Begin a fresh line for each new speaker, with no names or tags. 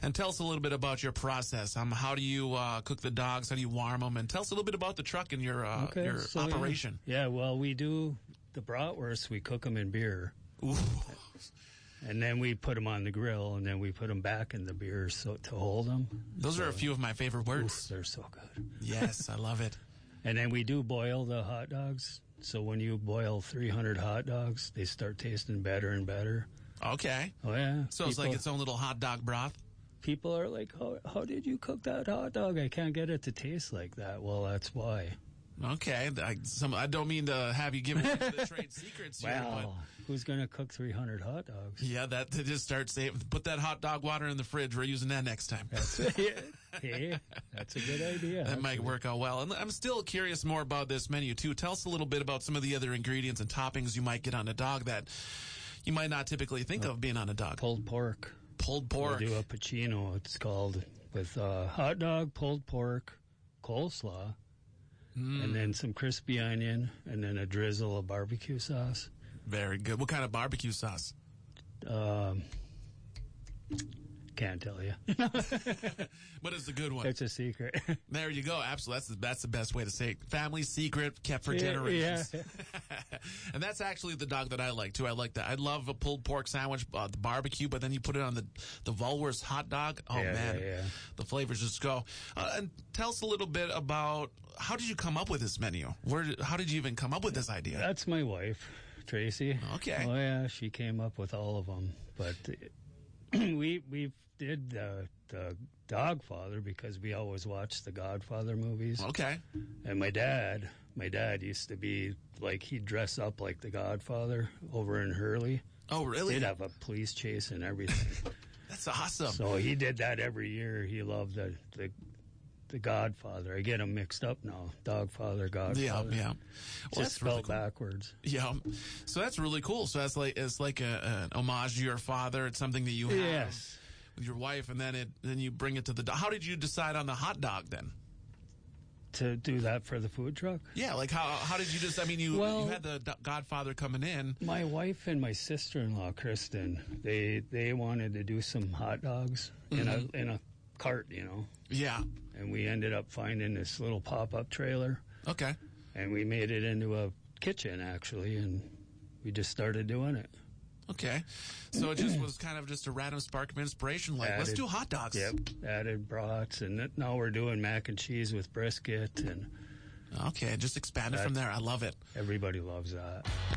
And tell us a little bit about your process. How do you cook the dogs? How do you warm them? And tell us a little bit about the truck and your operation.
Yeah, well, we do the bratwurst. We cook them in beer.
Ooh.
And then we put them on the grill, and then we put them back in the beer to hold them.
Those are a few of my favorite words.
They're so good.
Yes, I love it.
And then we do boil the hot dogs. So when you boil 300 hot dogs, they start tasting better and better.
Okay.
Oh, yeah.
So it's like its own little hot dog broth?
People are like, how did you cook that hot dog? I can't get it to taste like that. Well, that's why.
Okay. I don't mean to have you give away the trade secrets here.
Well, who's going to cook 300 hot dogs?
Yeah, that to just start saying, put that hot dog water in the fridge. We're using that next time.
Hey, that's a good idea.
That might work out well. And I'm still curious more about this menu, too. Tell us a little bit about some of the other ingredients and toppings you might get on a dog that you might not typically think of being on a dog.
Pulled pork.
Pulled pork.
We do a pacino, it's called, with hot dog, pulled pork, coleslaw, and then some crispy onion, and then a drizzle of barbecue sauce.
Very good. What kind of barbecue sauce?
Can't tell you.
What is the good one?
It's a secret.
There you go. Absolutely. That's the best way to say it. Family secret kept for generations.
Yeah.
And that's actually the dog that I like, too. I like that. I love a pulled pork sandwich, the barbecue, but then you put it on the Vulwurst hot dog. Oh, man.
Yeah.
The flavors just go. And tell us a little bit about how did you come up with this menu? How did you even come up with this idea?
That's my wife, Tracy.
Okay.
Oh, yeah. She came up with all of them. But we did the Dogfather because we always watched the Godfather movies.
Okay.
And my dad used to be like, he'd dress up like the Godfather over in Hurley.
Oh, really?
He'd have a police chase and everything.
That's awesome.
So he did that every year. He loved the Godfather. I get them mixed up now. Dogfather, Godfather.
Yeah. Well,
just spelled really cool. Backwards.
Yeah. So that's really cool. So that's like an homage to your father. It's something that you have.
Yes.
With your wife, and then you bring it to the dog. How did you decide on the hot dog then?
To do that for the food truck?
Yeah, like how did you just? I mean, you had the Godfather coming in.
My wife and my sister-in-law, Kristen, they wanted to do some hot dogs in a cart, you know.
Yeah.
And we ended up finding this little pop-up trailer.
Okay.
And we made it into a kitchen actually, and we just started doing it.
Okay. So it just was kind of just a random spark of inspiration, like, let's do hot dogs.
Yep. Added brats, and now we're doing mac and cheese with brisket. And
okay, just expanded from there. I love it.
Everybody loves that.